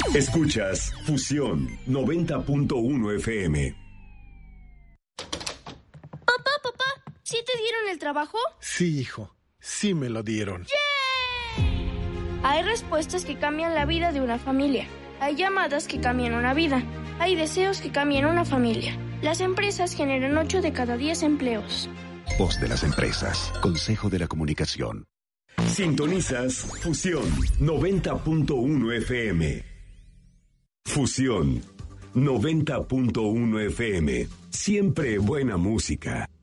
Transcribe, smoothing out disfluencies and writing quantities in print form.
Escuchas Fusión 90.1 FM. Papá, ¿sí te dieron el trabajo? Sí, hijo, sí me lo dieron. ¡Yay! Hay respuestas que cambian la vida de una familia. Hay llamadas que cambian una vida. Hay deseos que cambian una familia. Las empresas generan 8 de cada 10 empleos. Voz de las empresas. Consejo de la Comunicación. Sintonizas Fusión 90.1 FM. Fusión 90.1 FM. Siempre buena música.